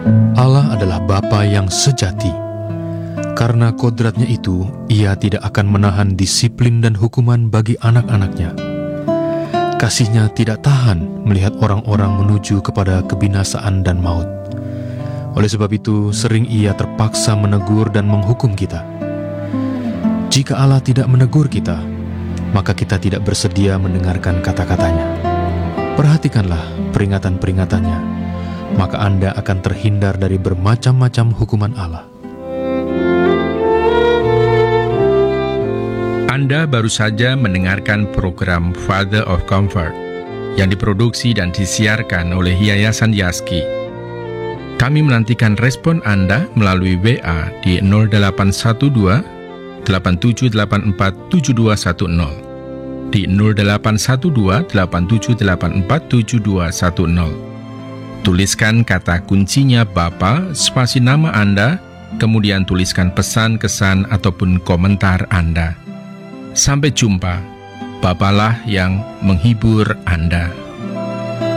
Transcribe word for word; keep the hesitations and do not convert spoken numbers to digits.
Allah adalah Bapa yang sejati. Karena kodratnya itu, Ia tidak akan menahan disiplin dan hukuman bagi anak-anaknya. Kasih-Nya tidak tahan melihat orang-orang menuju kepada kebinasaan dan maut. Oleh sebab itu, sering Ia terpaksa menegur dan menghukum kita. Jika Allah tidak menegur kita, maka kita tidak bersedia mendengarkan kata-katanya. Perhatikanlah peringatan-peringatannya, maka Anda akan terhindar dari bermacam-macam hukuman Allah. Anda baru saja mendengarkan program Father of Comfort yang diproduksi dan disiarkan oleh Yayasan Yaski. Kami menantikan respon Anda melalui W A di nol delapan satu dua, delapan tujuh delapan empat, tujuh dua satu nol, di nol delapan satu dua, delapan tujuh delapan empat, tujuh dua satu nol. Tuliskan kata kuncinya Bapa, spasi nama Anda, kemudian tuliskan pesan, kesan, ataupun komentar Anda. Sampai jumpa, Bapalah yang menghibur Anda.